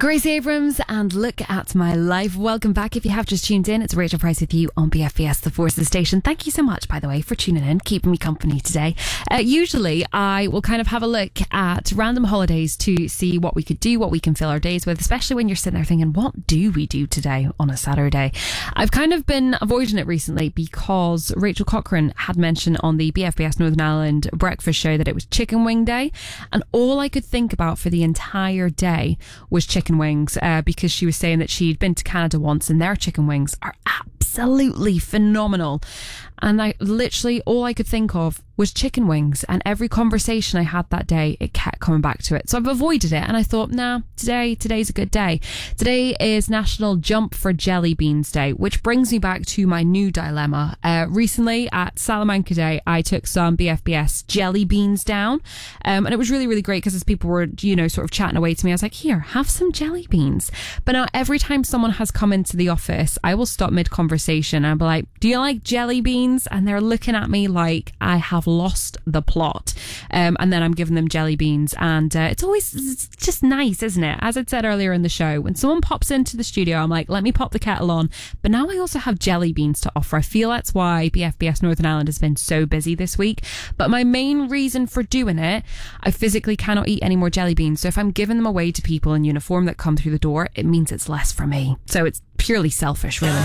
Grace Abrams and Look at My Life. Welcome back. If you have just tuned in, it's Rachel Price with you on BFBS, the Forces Station. Thank you so much, by the way, for tuning in, keeping me company today. Usually, I will kind of have a look at random holidays to see what we could do, what we can fill our days with, especially when you're sitting there thinking, what do we do today on a Saturday? I've kind of been avoiding it recently because Rachel Cochrane had mentioned on the BFBS Northern Ireland breakfast show that it was Chicken Wing Day, and all I could think about for the entire day was chicken wings, because she was saying that she'd been to Canada once and their chicken wings are absolutely phenomenal. And I literally, all I could think of was chicken wings, and every conversation I had that day, it kept coming back to it. So I've avoided it, and I thought, nah, today's a good day. Today is National Jump for Jelly Beans Day, which brings me back to my new dilemma. Recently at Salamanca Day, I took some BFBS jelly beans down, and it was really, really great because as people were, sort of chatting away to me, I was like, here, have some jelly beans. But now every time someone has come into the office, I will stop mid-conversation and I'll be like, do you like jelly beans? And they're looking at me like I have lost the plot. And then I'm giving them jelly beans, and it's just nice, isn't it? As I said earlier in the show, when someone pops into the studio, I'm like, let me pop the kettle on. But now I also have jelly beans to offer. I feel that's why BFBS Northern Ireland has been so busy this week. But my main reason for doing it, I physically cannot eat any more jelly beans. So if I'm giving them away to people in uniform that come through the door, it means it's less for me. So it's purely selfish, really.